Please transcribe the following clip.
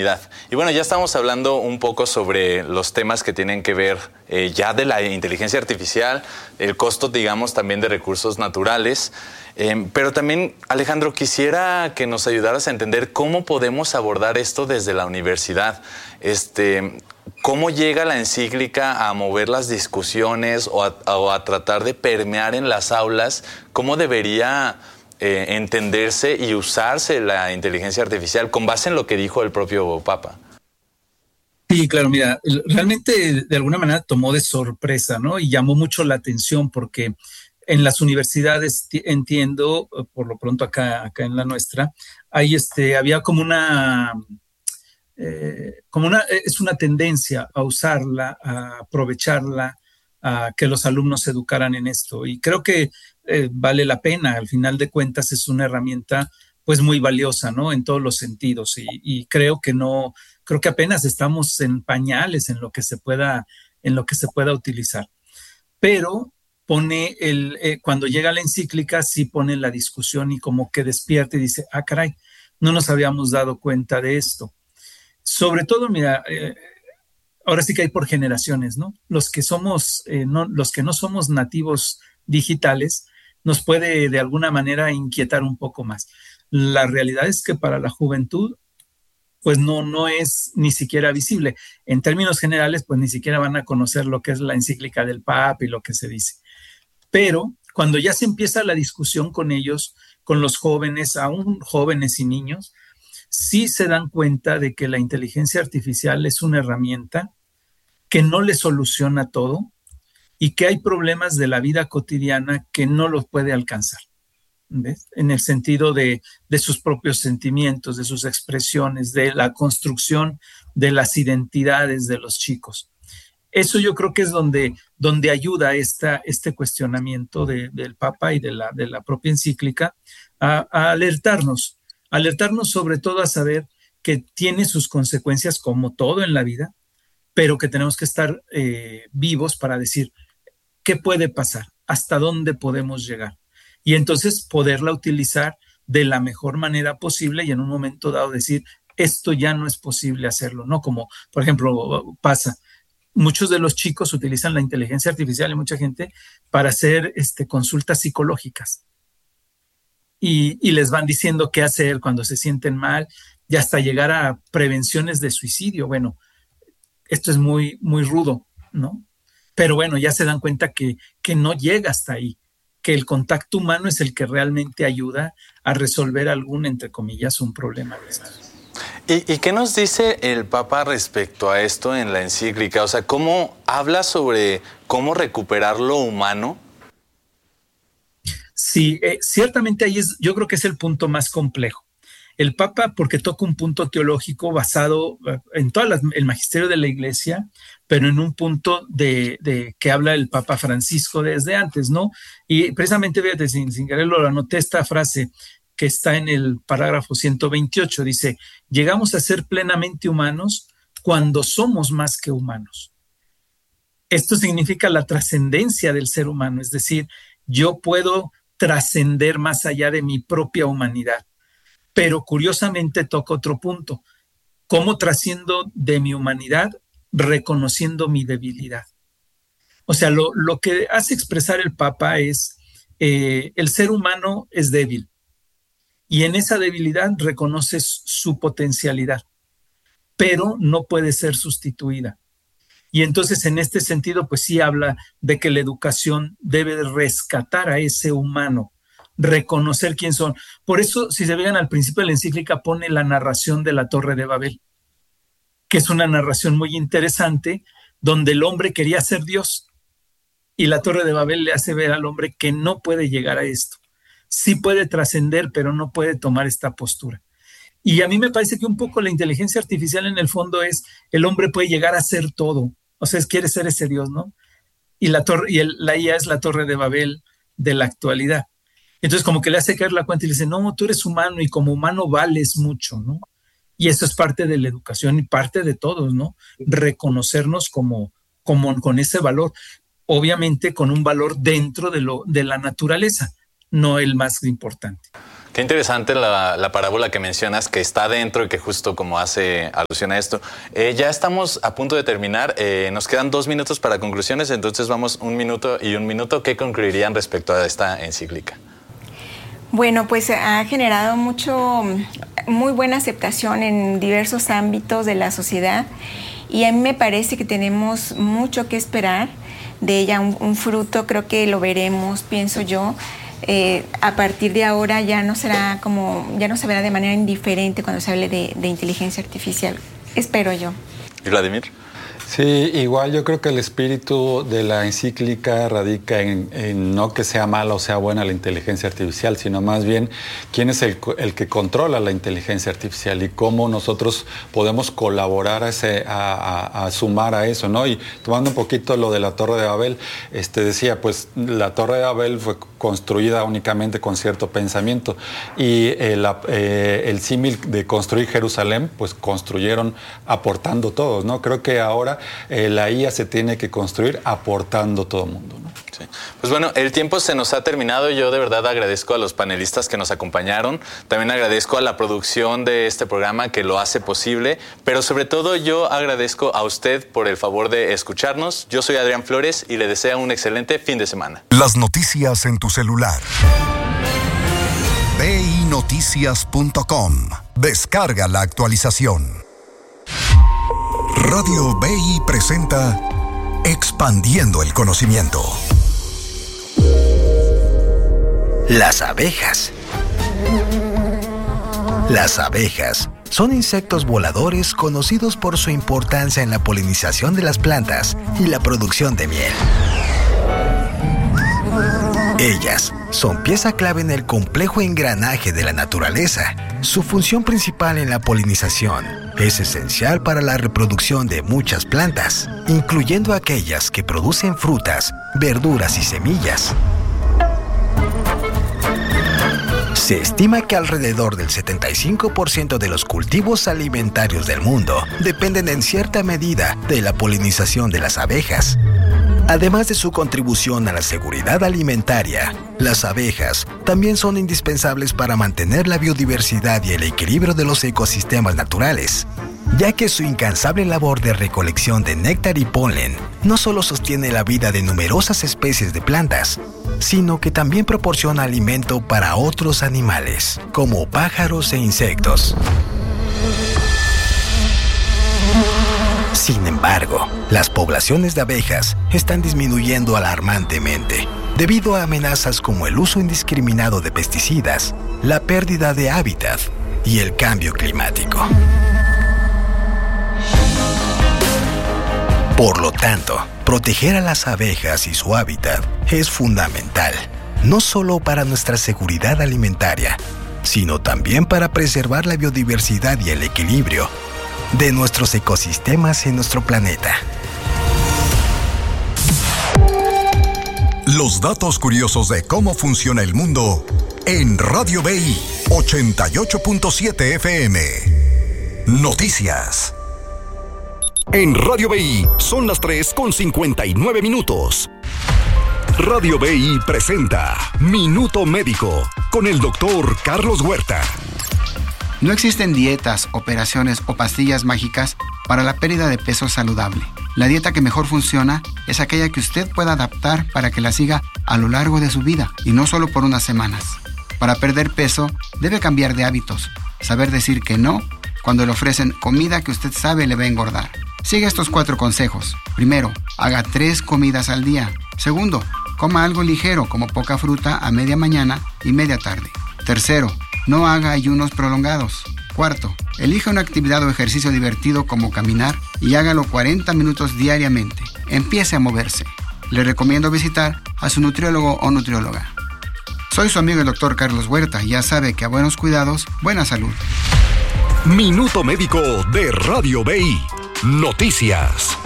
humanidad. Y bueno, ya estamos hablando un poco sobre los temas que tienen que ver ya de la inteligencia artificial, el costo, digamos, también de recursos naturales. Pero también, Alejandro, quisiera que nos ayudaras a entender cómo podemos abordar esto desde la universidad. ¿Cómo llega la encíclica a mover las discusiones o a tratar de permear en las aulas? ¿Cómo debería entenderse y usarse la inteligencia artificial con base en lo que dijo el propio Papa? Sí, claro, mira, realmente de alguna manera tomó de sorpresa, ¿no? Y llamó mucho la atención porque en las universidades, entiendo, por lo pronto acá en la nuestra, ahí había es una tendencia a usarla, a aprovecharla, a que los alumnos se educaran en esto. Y creo que vale la pena, al final de cuentas es una herramienta pues muy valiosa, ¿no? En todos los sentidos. Y creo que apenas estamos en pañales en lo que se pueda utilizar. Pero cuando llega la encíclica, sí pone la discusión y como que despierta y dice, ah, caray, no nos habíamos dado cuenta de esto. Sobre todo, mira, ahora sí que hay por generaciones, ¿no? Los que no somos nativos digitales, nos puede de alguna manera inquietar un poco más. La realidad es que para la juventud, pues no es ni siquiera visible. En términos generales, pues ni siquiera van a conocer lo que es la encíclica del Papa y lo que se dice. Pero cuando ya se empieza la discusión con ellos, con los jóvenes, aún jóvenes y niños, sí se dan cuenta de que la inteligencia artificial es una herramienta que no le soluciona todo y que hay problemas de la vida cotidiana que no los puede alcanzar. ¿Ves? En el sentido de sus propios sentimientos, de sus expresiones, de la construcción de las identidades de los chicos. Eso yo creo que es donde ayuda este cuestionamiento del Papa y de la propia encíclica a alertarnos sobre todo a saber que tiene sus consecuencias como todo en la vida, pero que tenemos que estar vivos para decir qué puede pasar, hasta dónde podemos llegar. Y entonces poderla utilizar de la mejor manera posible y en un momento dado decir, esto ya no es posible hacerlo, ¿no? Como, por ejemplo, pasa, muchos de los chicos utilizan la inteligencia artificial y mucha gente para hacer consultas psicológicas. Y les van diciendo qué hacer cuando se sienten mal y hasta llegar a prevenciones de suicidio. Bueno, esto es muy, muy rudo, ¿no? Pero bueno, ya se dan cuenta que no llega hasta ahí, que el contacto humano es el que realmente ayuda a resolver algún, entre comillas, un problema de estos. ¿Y qué nos dice el Papa respecto a esto en la encíclica? O sea, ¿cómo habla sobre cómo recuperar lo humano? Sí, ciertamente yo creo que es el punto más complejo. El Papa, porque toca un punto teológico basado en todo el magisterio de la Iglesia, pero en un punto de que habla el Papa Francisco desde antes, ¿no? Y precisamente, fíjate, sin querer lo anoté esta frase que está en el parágrafo 128, dice, llegamos a ser plenamente humanos cuando somos más que humanos. Esto significa la trascendencia del ser humano, es decir, yo puedo trascender más allá de mi propia humanidad. Pero curiosamente toca otro punto. ¿Cómo trasciendo de mi humanidad reconociendo mi debilidad? O sea, lo que hace expresar el Papa es el ser humano es débil y en esa debilidad reconoces su potencialidad, pero no puede ser sustituida. Y entonces en este sentido, pues sí habla de que la educación debe rescatar a ese humano, reconocer quién son. Por eso, si se vean al principio de la encíclica, pone la narración de la Torre de Babel, que es una narración muy interesante, donde el hombre quería ser Dios y la Torre de Babel le hace ver al hombre que no puede llegar a esto. Sí puede trascender, pero no puede tomar esta postura. Y a mí me parece que un poco la inteligencia artificial en el fondo es, el hombre puede llegar a ser todo, o sea, quiere ser ese Dios, ¿no? Y la IA es la Torre de Babel de la actualidad. Entonces como que le hace caer la cuenta y le dice, no, tú eres humano y como humano vales mucho, ¿no? Y eso es parte de la educación y parte de todos, ¿no? Reconocernos como con ese valor, obviamente con un valor dentro de la naturaleza, no el más importante. Qué interesante la parábola que mencionas, que está dentro y que justo como hace alusión a esto. Ya estamos a punto de terminar. Nos quedan 2 minutos para conclusiones, entonces vamos 1 minuto y 1 minuto. ¿Qué concluirían respecto a esta encíclica? Bueno, pues ha generado muy buena aceptación en diversos ámbitos de la sociedad y a mí me parece que tenemos mucho que esperar de ella, un fruto, creo que lo veremos, pienso yo. A partir de ahora ya no se verá de manera indiferente cuando se hable de inteligencia artificial, espero yo. ¿Y Vladimir? Sí, igual yo creo que el espíritu de la encíclica radica en no que sea mala o sea buena la inteligencia artificial, sino más bien quién es el que controla la inteligencia artificial y cómo nosotros podemos colaborar a sumar a eso, ¿no? Y tomando un poquito lo de la Torre de Babel, decía, pues la Torre de Babel fue construida únicamente con cierto pensamiento y el símil de construir Jerusalén, pues construyeron aportando todos, ¿no? Creo que ahora la IA se tiene que construir aportando todo el mundo, ¿no? Sí. Pues bueno, el tiempo se nos ha terminado. Yo de verdad agradezco a los panelistas que nos acompañaron. También agradezco a la producción de este programa que lo hace posible. Pero sobre todo yo agradezco a usted por el favor de escucharnos. Yo soy Adrián Flores y le deseo un excelente fin de semana. Las noticias en tu celular. BINoticias.com. Descarga la actualización. Radio BI presenta Expandiendo el Conocimiento. Las abejas. Las abejas son insectos voladores conocidos por su importancia en la polinización de las plantas y la producción de miel. Ellas son pieza clave en el complejo engranaje de la naturaleza. Su función principal en la polinización es esencial para la reproducción de muchas plantas, incluyendo aquellas que producen frutas, verduras y semillas. Se estima que alrededor del 75% de los cultivos alimentarios del mundo dependen en cierta medida de la polinización de las abejas. Además de su contribución a la seguridad alimentaria, las abejas también son indispensables para mantener la biodiversidad y el equilibrio de los ecosistemas naturales, ya que su incansable labor de recolección de néctar y polen no solo sostiene la vida de numerosas especies de plantas, sino que también proporciona alimento para otros animales, como pájaros e insectos. Sin embargo, las poblaciones de abejas están disminuyendo alarmantemente debido a amenazas como el uso indiscriminado de pesticidas, la pérdida de hábitat y el cambio climático. Por lo tanto, proteger a las abejas y su hábitat es fundamental, no solo para nuestra seguridad alimentaria, sino también para preservar la biodiversidad y el equilibrio de nuestros ecosistemas en nuestro planeta. Los datos curiosos de cómo funciona el mundo en Radio BI 88.7 FM. Noticias. En Radio BI son las 3:59. Radio BI presenta Minuto Médico con el doctor Carlos Huerta. No existen dietas, operaciones o pastillas mágicas para la pérdida de peso saludable. La dieta que mejor funciona es aquella que usted pueda adaptar para que la siga a lo largo de su vida y no solo por unas semanas. Para perder peso, debe cambiar de hábitos, saber decir que no cuando le ofrecen comida que usted sabe le va a engordar. Sigue estos 4 consejos. Primero, haga 3 comidas al día. Segundo, coma algo ligero como poca fruta a media mañana y media tarde. Tercero, no haga ayunos prolongados. Cuarto, elija una actividad o ejercicio divertido como caminar y hágalo 40 minutos diariamente. Empiece a moverse. Le recomiendo visitar a su nutriólogo o nutrióloga. Soy su amigo el doctor Carlos Huerta y ya sabe que a buenos cuidados, buena salud. Minuto Médico de Radio BI. Noticias.